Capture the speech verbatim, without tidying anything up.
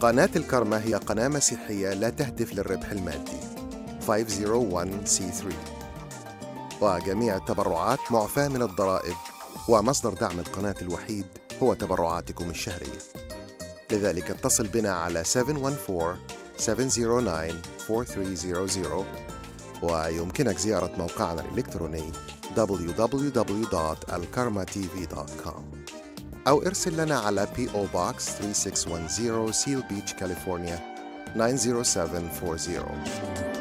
قناة الكرمة هي قناة مسيحية لا تهدف للربح المادي خمسمائة وواحد سي ثلاثة، وجميع التبرعات معفاة من الضرائب، ومصدر دعم القناة الوحيد هو تبرعاتكم الشهرية. لذلك اتصل بنا على سبعة واحد أربعة سبعة صفر تسعة أربعة ثلاثة صفر صفر، ويمكنك زيارة موقعنا الإلكتروني دبليو دبليو دبليو دوت الكارما تي في دوت كوم، أو ارسل لنا على بي أو Box ثلاثة ستة واحد صفر سيل بيتش كاليفورنيا تسعة صفر سبعة أربعة صفر.